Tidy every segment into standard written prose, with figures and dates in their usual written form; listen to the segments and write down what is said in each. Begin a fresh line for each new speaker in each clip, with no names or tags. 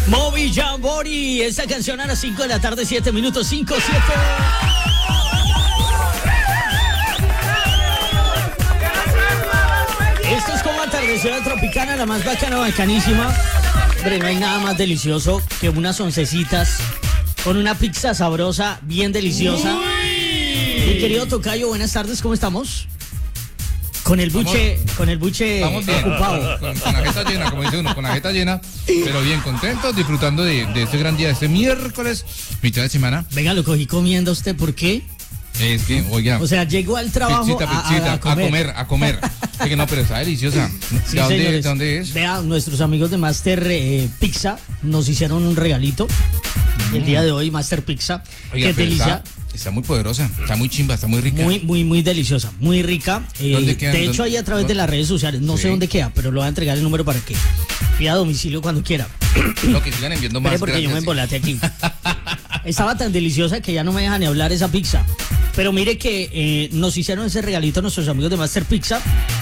Moby Jambori, esta canción a las 5 de la tarde, 7 minutos, 5, 7. Esto es como atardecer tropicana, la más bacana, bacanísima. Hombre, no hay nada más delicioso que unas oncecitas con una pizza sabrosa, bien deliciosa. Mi querido tocayo, buenas tardes, ¿cómo estamos? Con el buche
Estamos bien,
ocupado.
con la jeta llena, como dice uno, con la jeta llena, pero bien contentos, disfrutando de este gran día, de este miércoles, mitad de semana.
Venga, lo cogí comiendo usted, ¿por qué?
Es que, oiga,
O sea, llegó al trabajo
pizzita, a comer. Es que no, pero está deliciosa.
Sí,
¿De dónde es?
Vea, nuestros amigos de Master Pizza nos hicieron un regalito el día de hoy, Master Pizza.
Oiga,
Qué
pero
delicia.
está muy poderosa, está muy chimba, está muy rica.
Muy deliciosa, muy rica.
¿Dónde queda?
De hecho, ahí a través de las redes sociales, no sé dónde queda, pero lo voy a entregar el número para que pida a domicilio cuando quiera.
Lo que sigan enviando más.
Espere, porque yo me embolate aquí. Estaba tan deliciosa que ya no me deja ni hablar esa pizza. Pero mire que nos hicieron ese regalito nuestros amigos de Master Pizza.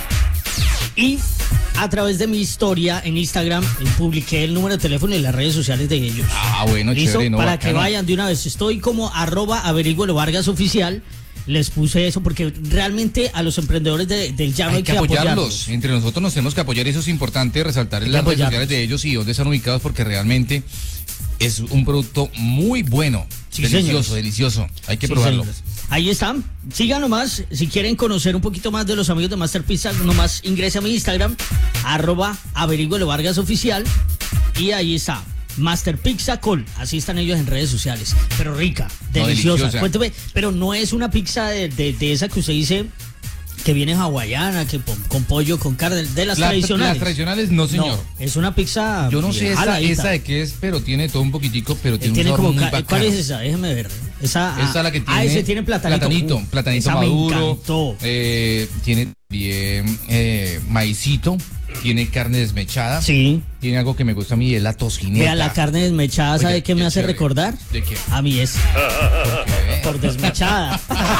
Y a través de mi historia en Instagram publiqué el número de teléfono y las redes sociales de ellos.
Ah, bueno,
¿Listo?
chévere, no,
Para
bacano.
que vayan de una vez. Estoy como @averiguelo Vargas oficial. Les puse eso porque realmente a los emprendedores del llano
Hay que apoyarlos. Entre nosotros nos tenemos que apoyar. Eso es importante, resaltar en las redes sociales de ellos y dónde están ubicados, porque realmente es un producto muy bueno.
Sí,
delicioso,
señores.
Delicioso. Hay que
Sí,
probarlo.
señores. Ahí están. Sigan nomás. Si quieren conocer un poquito más de los amigos de Master Pizza, nomás ingrese a mi Instagram, @averiguelo Vargas oficial. Y ahí está. Master Pizza Col, así están ellos en redes sociales, pero rica, deliciosa.
Deliciosa.
Cuénteme, pero no es una pizza de esa que usted dice que viene hawaiana, que con pollo, con carne, de las tradicionales.
Las tradicionales no, señor.
No, es una pizza.
Yo no sé
jaladita.
esa de qué es, pero tiene todo un poquitico, pero tiene un
Tiene
sabor
como
muy bacano.
¿cuál es esa? Déjeme ver. Esa
Esa la que tiene.
ese tiene platanito.
Platanito
esa
maduro.
Me encantó.
Tiene bien maicito. Tiene carne desmechada.
Sí.
Tiene algo que me gusta a mí, es la tocineta.
Vea, la carne desmechada, ¿sabe
Oiga,
qué me
qué
hace
chévere.
recordar?
¿De qué?
A mí es.
¿Qué?
Por desmechada.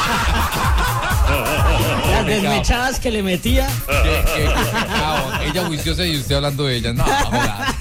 Las desmechadas que le metía.
Ella juiciosa y usted hablando de ella. No, joda.